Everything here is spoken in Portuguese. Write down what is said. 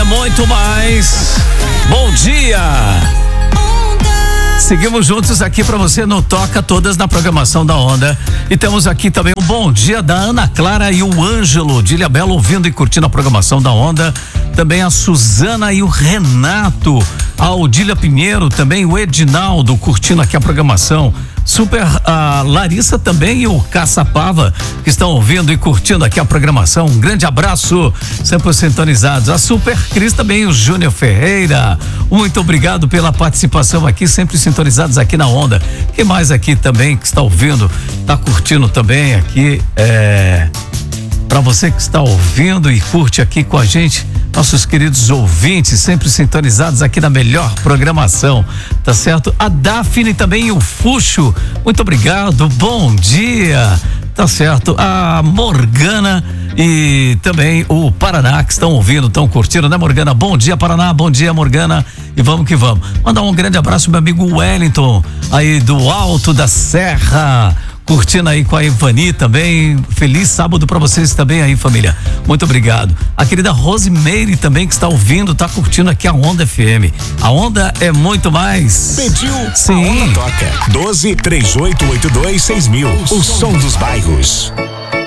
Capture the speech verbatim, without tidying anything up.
é muito mais. Bom dia. Seguimos juntos aqui para você no Toca Todas na programação da Onda. E temos aqui também o bom dia da Ana Clara e o Ângelo de Ilhabela ouvindo e curtindo a programação da Onda. Também a Suzana e o Renato, a Odília Pinheiro, também o Edinaldo curtindo aqui a programação. Super a Larissa também e o Caçapava que estão ouvindo e curtindo aqui a programação. Um grande abraço, sempre sintonizados. A Super Cris também, o Júnior Ferreira. Muito obrigado pela participação aqui, sempre sintonizados aqui na Onda. Quem mais aqui também que está ouvindo, está curtindo também aqui, é, para você que está ouvindo e curte aqui com a gente, nossos queridos ouvintes, sempre sintonizados aqui na melhor programação, tá certo? A Daphne também e o Fuxo, muito obrigado, bom dia, tá certo? A Morgana e também o Paraná que estão ouvindo, estão curtindo, né, Morgana? Bom dia, Paraná, bom dia, Morgana, e vamos que vamos. Mandar um grande abraço pro meu amigo Wellington, aí do Alto da Serra, curtindo aí com a Ivani também. Feliz sábado pra vocês também aí, família. Muito obrigado. A querida Rosemeire também que está ouvindo, tá curtindo aqui a Onda F M. A Onda é muito mais. Pediu? Sim. A Onda toca. doze, três oito oito dois, seis mil. O som dos bairros.